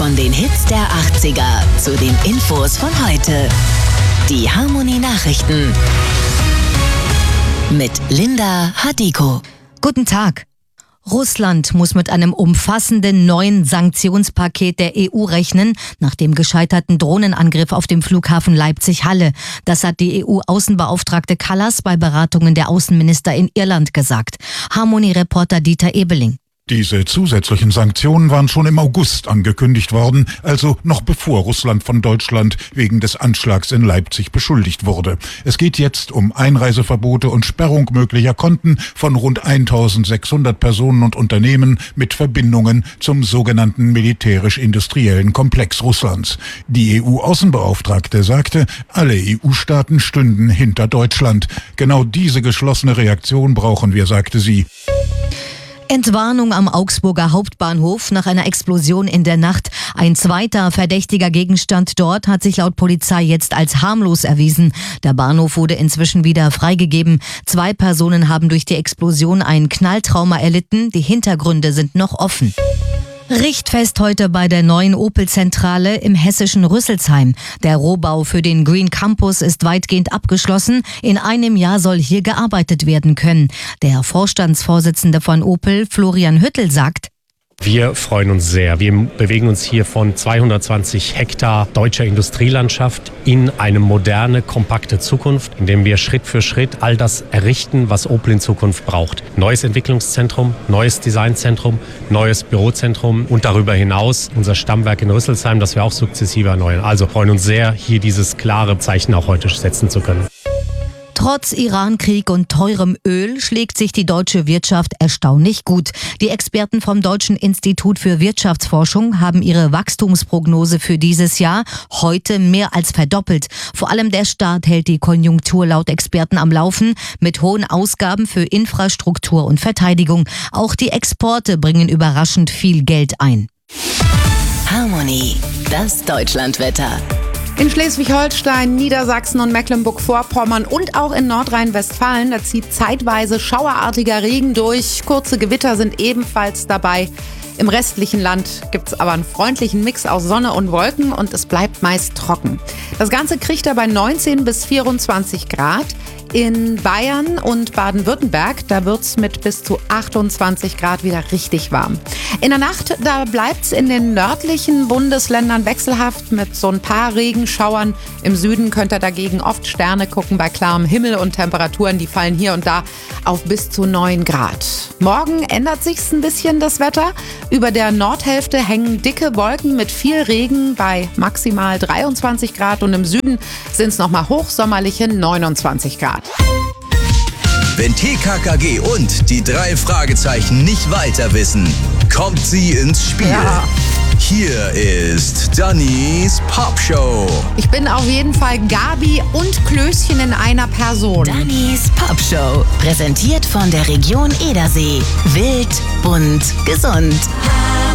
Von den Hits der 80er zu den Infos von heute. Die Harmony Nachrichten. Mit Linda Hadiko. Guten Tag. Russland muss mit einem umfassenden neuen Sanktionspaket der EU rechnen, nach dem gescheiterten Drohnenangriff auf dem Flughafen Leipzig-Halle. Das hat die EU-Außenbeauftragte Kallas bei Beratungen der Außenminister in Irland gesagt. Harmony-Reporter Dieter Ebeling. Diese zusätzlichen Sanktionen waren schon im August angekündigt worden, also noch bevor Russland von Deutschland wegen des Anschlags in Leipzig beschuldigt wurde. Es geht jetzt um Einreiseverbote und Sperrung möglicher Konten von rund 1600 Personen und Unternehmen mit Verbindungen zum sogenannten militärisch-industriellen Komplex Russlands. Die EU-Außenbeauftragte sagte, alle EU-Staaten stünden hinter Deutschland. Genau diese geschlossene Reaktion brauchen wir, sagte sie. Entwarnung am Augsburger Hauptbahnhof nach einer Explosion in der Nacht. Ein zweiter verdächtiger Gegenstand dort hat sich laut Polizei jetzt als harmlos erwiesen. Der Bahnhof wurde inzwischen wieder freigegeben. 2 Personen haben durch die Explosion ein Knalltrauma erlitten. Die Hintergründe sind noch offen. Richtfest heute bei der neuen Opel-Zentrale im hessischen Rüsselsheim. Der Rohbau für den Green Campus ist weitgehend abgeschlossen. In einem Jahr soll hier gearbeitet werden können. Der Vorstandsvorsitzende von Opel, Florian Hüttel, sagt: Wir freuen uns sehr. Wir bewegen uns hier von 220 Hektar deutscher Industrielandschaft in eine moderne, kompakte Zukunft, in der wir Schritt für Schritt all das errichten, was Opel in Zukunft braucht. Neues Entwicklungszentrum, neues Designzentrum, neues Bürozentrum und darüber hinaus unser Stammwerk in Rüsselsheim, das wir auch sukzessive erneuern. Also freuen uns sehr, hier dieses klare Zeichen auch heute setzen zu können. Trotz Irankrieg und teurem Öl schlägt sich die deutsche Wirtschaft erstaunlich gut. Die Experten vom Deutschen Institut für Wirtschaftsforschung haben ihre Wachstumsprognose für dieses Jahr heute mehr als verdoppelt. Vor allem der Staat hält die Konjunktur laut Experten am Laufen mit hohen Ausgaben für Infrastruktur und Verteidigung. Auch die Exporte bringen überraschend viel Geld ein. Harmony, das Deutschlandwetter. In Schleswig-Holstein, Niedersachsen und Mecklenburg-Vorpommern und auch in Nordrhein-Westfalen, da zieht zeitweise schauerartiger Regen durch. Kurze Gewitter sind ebenfalls dabei. Im restlichen Land gibt es aber einen freundlichen Mix aus Sonne und Wolken und es bleibt meist trocken. Das Ganze kriegt dabei 19 bis 24 Grad. In Bayern und Baden-Württemberg, da wird es mit bis zu 28 Grad wieder richtig warm. In der Nacht, da bleibt es in den nördlichen Bundesländern wechselhaft mit so ein paar Regenschauern. Im Süden könnt ihr dagegen oft Sterne gucken bei klarem Himmel und Temperaturen, die fallen hier und da auf bis zu 9 Grad. Morgen ändert sich's ein bisschen das Wetter. Über der Nordhälfte hängen dicke Wolken mit viel Regen bei maximal 23 Grad und im Süden sind es nochmal hochsommerliche 29 Grad. Wenn TKKG und die 3 Fragezeichen nicht weiter wissen, kommt sie ins Spiel. Ja. Hier ist Dannys Popshow. Ich bin auf jeden Fall Gabi und Klößchen in einer Person. Dannys Popshow, präsentiert von der Region Edersee. Wild, bunt, gesund.